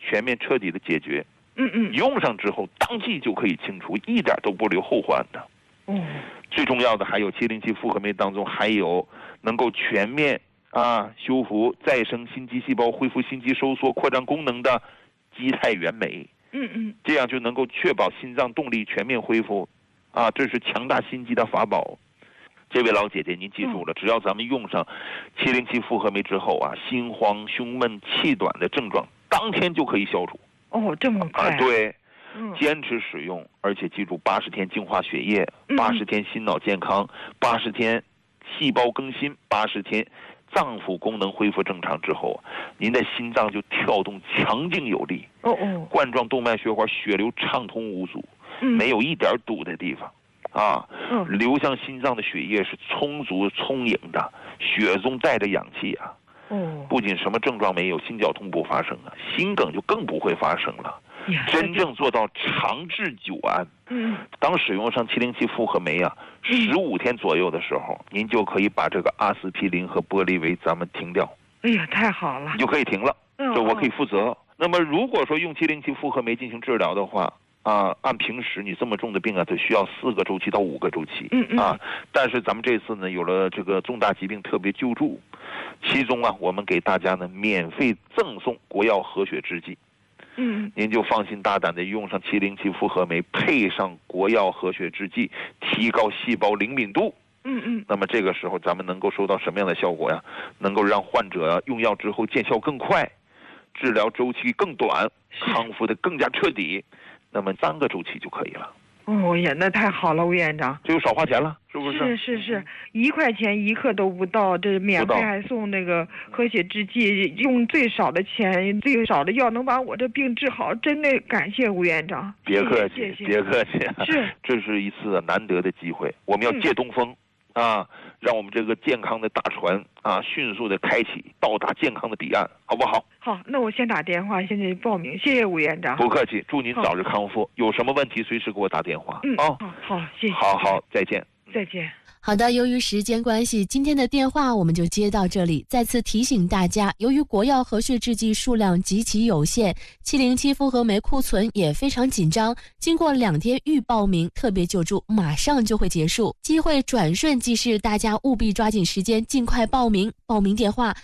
全面彻底的解决。用上之后当即就可以清除，一点都不留后患的。最重要的还有707复合酶当中还有能够全面修复再生心肌细胞、恢复心肌收缩扩张功能的肌肽原酶。这样就能够确保心脏动力全面恢复。这是强大心肌的法宝。这位老姐姐您记住了，只要咱们用上707复合酶之后心慌、胸闷、气短的症状当天就可以消除。 这么快？ 对，坚持使用，而且记住80天净化血液，80天心脑健康，80天细胞更新，80天脏腑功能恢复正常之后，您的心脏就跳动强劲有力，冠状动脉血管血流畅通无阻，没有一点堵的地方。流向心脏的血液是充足充盈的，血中带着氧气不仅什么症状没有，心绞痛不发生心梗就更不会发生了。真正做到长治久安。当使用上707复合酶15天左右的时候，您就可以把这个阿司匹林和玻利维咱们停掉。 太好了， 你就可以停了，这我可以负责。那么如果说用707复合酶进行治疗的话按平时你这么重的病它需要4个周期到5个周期。但是咱们这次呢有了这个重大疾病特别救助，其中我们给大家呢免费赠送国药和血制剂。您就放心大胆的用上707复合酶，配上国药和血制剂，提高细胞灵敏度。那么这个时候咱们能够收到什么样的效果呀？能够让患者用药之后见效更快，治疗周期更短，康复的更加彻底。那么3个周期就可以了。 那太好了，吴院长， 这就少花钱了，是不是？ 是1块钱1克都不到，这免费还送那个和血制剂，用最少的钱、最少的药能把我这病治好，真的感谢吴院长。 别客气，别客气。这是一次难得的机会，我们要借东风让我们这个健康的大船迅速的开启，到达健康的彼岸，好不好？ 好，那我先打电话，现在报名。谢谢吴院长。 不客气，祝您早日康复。有什么问题随时给我打电话。 好，谢谢。 好，再见。 再见。 好的，由于时间关系，今天的电话我们就接到这里。再次提醒大家，由于国药和血制剂数量极其有限，707复合酶库存也非常紧张，经过2天预报名，特别救助马上就会结束，机会转瞬即逝，大家务必抓紧时间，尽快报名。报名电话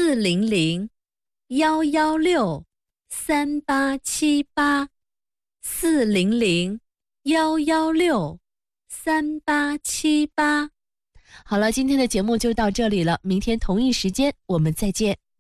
400-116-3878 400-116-3878。好了，今天的节目就到这里了，明天同一时间我们再见。